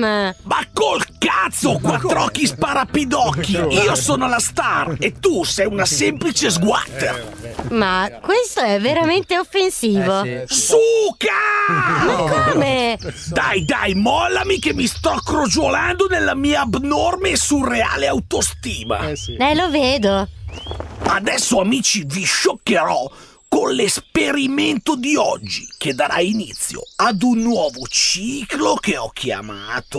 Ma col cazzo, quattr'occhi sparapidocchi! Io sono la star e tu sei una semplice sguatter! Ma questo è veramente offensivo. Suca! Ma come? Dai, mollami che mi sto crogiolando nella mia abnorme e surreale autostima! Lo vedo. Adesso, amici, vi scioccherò con l'esperimento di oggi, che darà inizio ad un nuovo ciclo che ho chiamato...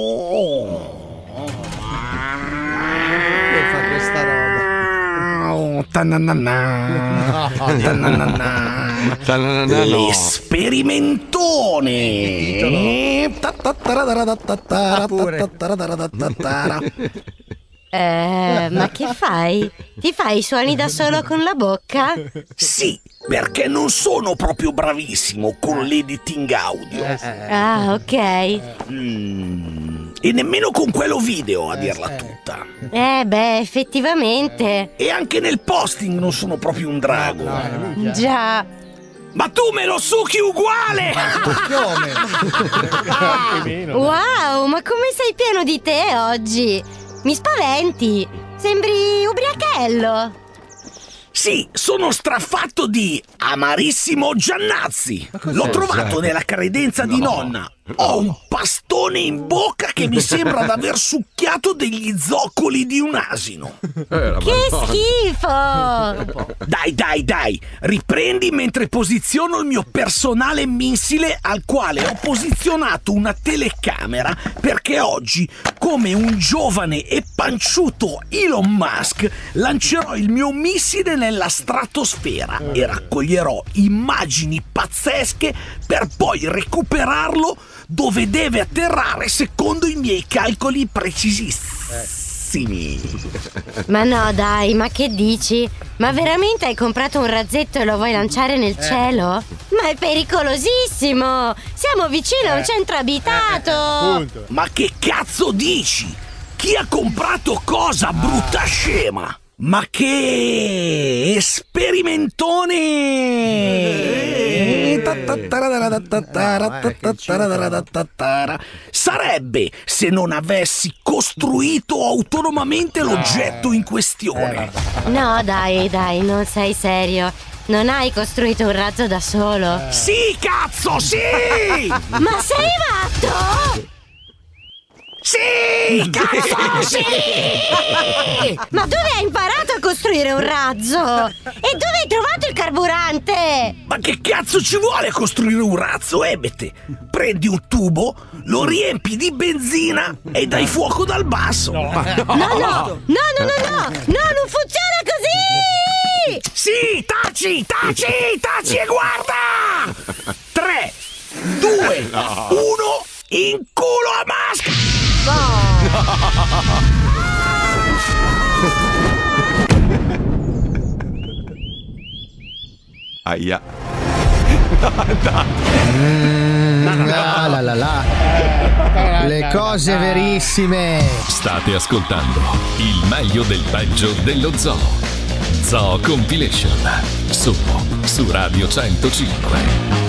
Che fa questa roba? L'esperimentone. Ma che fai? Ti fai i suoni da solo con la bocca? Sì, perché non sono proprio bravissimo con l'editing audio. Ah, ok. E nemmeno con quello video, a dirla tutta. Effettivamente. E anche nel posting non sono proprio un drago. Già. Ma tu me lo succhi uguale! Wow, ma come sei pieno di te oggi? Mi spaventi. Sembri ubriachello. Sì, sono straffatto di amarissimo Giannazzi. L'ho trovato nella credenza di nonna. Ho un pastone in bocca che mi sembra d'aver succhiato degli zoccoli di un asino. Che schifo! Dai, riprendi mentre posiziono il mio personale missile al quale ho posizionato una telecamera perché oggi, come un giovane e panciuto Elon Musk, lancerò il mio missile nella stratosfera e raccoglierò immagini pazzesche per poi recuperarlo dove deve atterrare secondo i miei calcoli precisissimi. Ma no, dai, ma che dici? Ma veramente hai comprato un razzetto e lo vuoi lanciare nel cielo? Ma è pericolosissimo! Siamo vicino a un centro abitato! Ma che cazzo dici? Chi ha comprato cosa, brutta scema? Ma che esperimentone! Sarebbe se non avessi costruito autonomamente l'oggetto in questione. No, dai, non sei serio. Non hai costruito un razzo da solo? Sì, cazzo, sì! Ma sei matto? Sì, cazzo, sì! Ma dove hai imparato a costruire un razzo? E dove hai trovato il carburante? Ma che cazzo ci vuole a costruire un razzo, Ebete? Prendi un tubo, lo riempi di benzina e dai fuoco dal basso. No, non funziona così! Sì, taci e guarda! 3, 2, 1, in culo a Musk! Aia. Le cose verissime. State ascoltando il meglio del peggio dello zoo. Zoo Compilation. Solo su Radio 105.